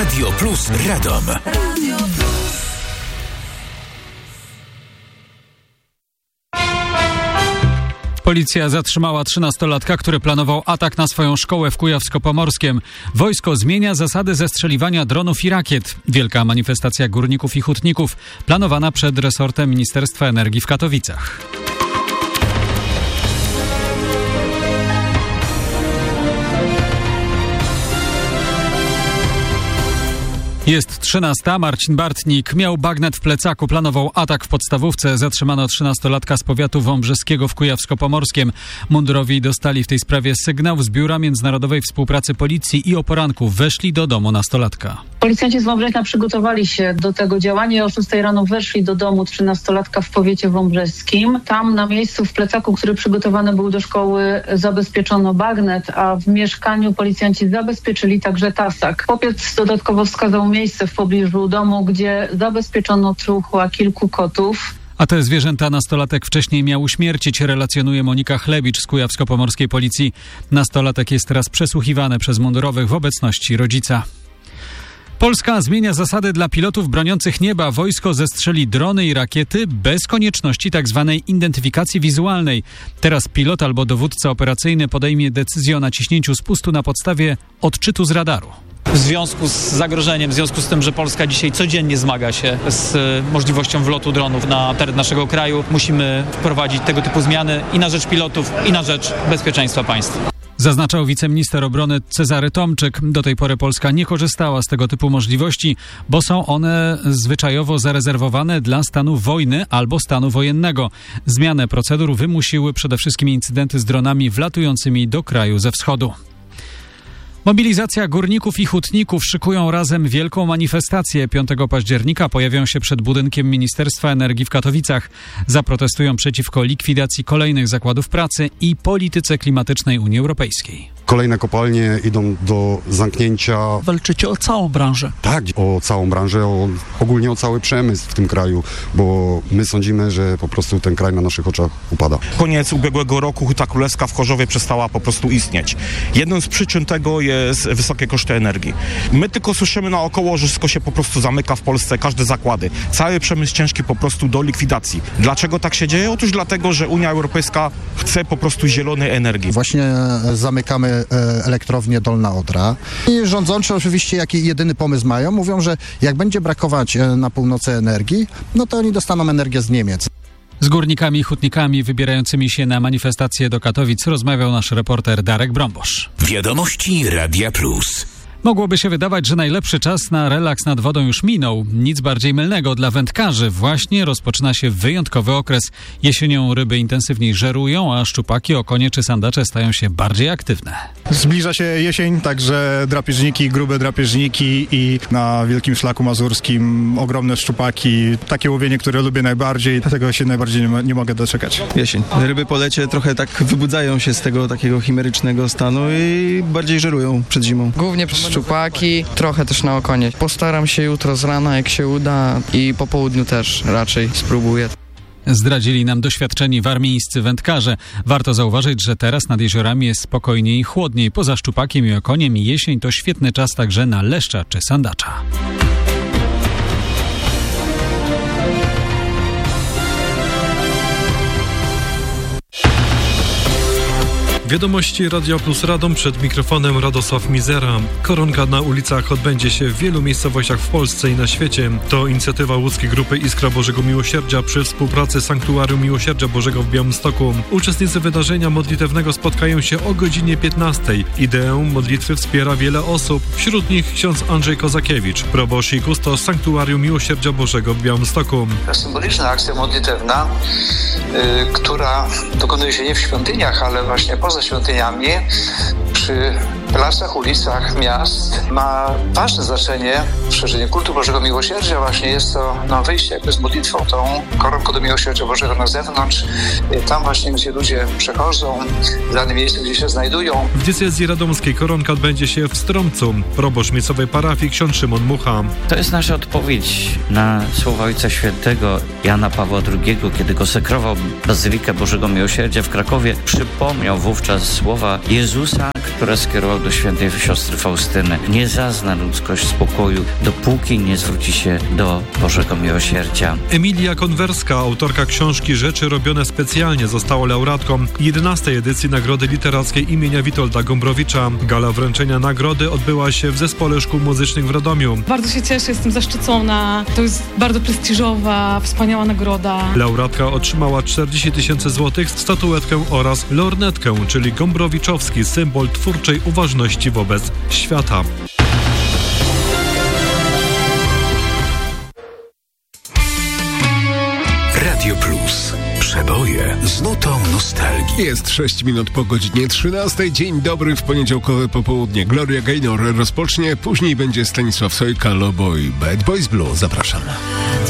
Radio Plus Radom. Policja zatrzymała 13-latka, który planował atak na swoją szkołę w Kujawsko-Pomorskiem. Wojsko zmienia zasady zestrzeliwania dronów i rakiet. Wielka manifestacja górników i hutników planowana przed resortem Ministerstwa Energii w Katowicach. Jest 13. Marcin Bartnik miał bagnet w plecaku, planował atak w podstawówce. Zatrzymano 13-latka z powiatu wąbrzeskiego w Kujawsko-Pomorskim. Mundurowi dostali w tej sprawie sygnał z Biura Międzynarodowej Współpracy Policji i o poranku weszli do domu nastolatka. Policjanci z Wąbrześna przygotowali się do tego działania i o 6 rano weszli do domu 13-latka w powiecie wąbrzeskim. Tam na miejscu w plecaku, który przygotowany był do szkoły, zabezpieczono bagnet, a w mieszkaniu policjanci zabezpieczyli także tasak. Chłopiec dodatkowo wskazał miejsce w pobliżu domu, gdzie zabezpieczono truchła kilku kotów. A te zwierzęta nastolatek wcześniej miał uśmiercić, relacjonuje Monika Chlebicz z Kujawsko-Pomorskiej Policji. Nastolatek jest teraz przesłuchiwany przez mundurowych w obecności rodzica. Polska zmienia zasady dla pilotów broniących nieba. Wojsko zestrzeli drony i rakiety bez konieczności tzw. identyfikacji wizualnej. Teraz pilot albo dowódca operacyjny podejmie decyzję o naciśnięciu spustu na podstawie odczytu z radaru. W związku z zagrożeniem, w związku z tym, że Polska dzisiaj codziennie zmaga się z możliwością wlotu dronów na teren naszego kraju, musimy wprowadzić tego typu zmiany i na rzecz pilotów, i na rzecz bezpieczeństwa państwa. Zaznaczał wiceminister obrony Cezary Tomczyk. Do tej pory Polska nie korzystała z tego typu możliwości, bo są one zwyczajowo zarezerwowane dla stanu wojny albo stanu wojennego. Zmianę procedur wymusiły przede wszystkim incydenty z dronami wlatującymi do kraju ze wschodu. Mobilizacja górników i hutników szykują razem wielką manifestację. 5 października pojawią się przed budynkiem Ministerstwa Energii w Katowicach. Zaprotestują przeciwko likwidacji kolejnych zakładów pracy i polityce klimatycznej Unii Europejskiej. Kolejne kopalnie idą do zamknięcia. Walczycie o całą branżę. Tak, o całą branżę, ogólnie o cały przemysł w tym kraju, bo my sądzimy, że po prostu ten kraj na naszych oczach upada. Koniec ubiegłego roku Huta Królewska w Chorzowie przestała po prostu istnieć. Jedną z przyczyn tego jest wysokie koszty energii. My tylko słyszymy naokoło, że wszystko się po prostu zamyka w Polsce, każde zakłady. Cały przemysł ciężki po prostu do likwidacji. Dlaczego tak się dzieje? Otóż dlatego, że Unia Europejska chce po prostu zielonej energii. Właśnie zamykamy elektrownię Dolna Odra. I rządzący oczywiście, jaki jedyny pomysł mają, mówią, że jak będzie brakować na północy energii, no to oni dostaną energię z Niemiec. Z górnikami i hutnikami wybierającymi się na manifestację do Katowic rozmawiał nasz reporter Darek Brombosz. Wiadomości Radia Plus. Mogłoby się wydawać, że najlepszy czas na relaks nad wodą już minął. Nic bardziej mylnego dla wędkarzy. Właśnie rozpoczyna się wyjątkowy okres. Jesienią ryby intensywniej żerują, a szczupaki, okonie czy sandacze stają się bardziej aktywne. Zbliża się jesień, także drapieżniki, grube drapieżniki i na Wielkim Szlaku Mazurskim ogromne szczupaki. Takie łowienie, które lubię najbardziej, dlatego się najbardziej nie mogę doczekać. Jesień. Ryby po lecie trochę tak wybudzają się z tego takiego chimerycznego stanu i bardziej żerują przed zimą. Głównie szczupaki, trochę też na okonie. Postaram się jutro z rana, jak się uda, i po południu też raczej spróbuję. Zdradzili nam doświadczeni warmińscy wędkarze. Warto zauważyć, że teraz nad jeziorami jest spokojniej i chłodniej. Poza szczupakiem i okoniem jesień to świetny czas także na leszcza czy sandacza. Wiadomości Radia Plus Radom, przed mikrofonem Radosław Mizera. Koronka na ulicach odbędzie się w wielu miejscowościach w Polsce i na świecie. To inicjatywa łódzkiej grupy Iskra Bożego Miłosierdzia przy współpracy Sanktuarium Miłosierdzia Bożego w Białymstoku. Uczestnicy wydarzenia modlitewnego spotkają się o godzinie 15. Ideę modlitwy wspiera wiele osób, wśród nich ksiądz Andrzej Kozakiewicz, proboszcz i kustos Sanktuarium Miłosierdzia Bożego w Białymstoku. Symboliczna akcja modlitewna, która dokonuje się nie w świątyniach, ale właśnie poza świątyniami, przy placach, ulicach miast, ma ważne znaczenie w szerzeniu kultu Bożego Miłosierdzia. Właśnie jest to wyjście jakby z modlitwą, tą koronką do Miłosierdzia Bożego na zewnątrz, tam właśnie, gdzie ludzie przechodzą, w danym miejscu, gdzie się znajdują. W diecezji radomskiej koronka odbędzie się w Stromcu. Proboszcz miejscowej parafii ksiądz Szymon Mucha. To jest nasza odpowiedź na słowa Ojca Świętego Jana Pawła II, kiedy konsekrował Bazylikę Bożego Miłosierdzia w Krakowie. Przypomniał wówczas słowa Jezusa: które skierował do świętej siostry Faustyny. Nie zazna ludzkość spokoju, dopóki nie zwróci się do Bożego Miłosierdzia. Emilia Konwerska, autorka książki Rzeczy robione specjalnie, została laureatką 11. edycji Nagrody Literackiej imienia Witolda Gombrowicza. Gala wręczenia nagrody odbyła się w Zespole Szkół Muzycznych w Radomiu. Bardzo się cieszę, jestem zaszczycona. To jest bardzo prestiżowa, wspaniała nagroda. Laureatka otrzymała 40 000 złotych, statuetkę oraz lornetkę, czyli gombrowiczowski symbol twórczej uważności wobec świata. Radio Plus. Przeboje z nutą nostalgii. Jest 6 minut po godzinie 13. Dzień dobry w poniedziałkowe popołudnie. Gloria Gaynor rozpocznie, później będzie Stanisław Sojka, Lobo i Bad Boys Blue. Zapraszam.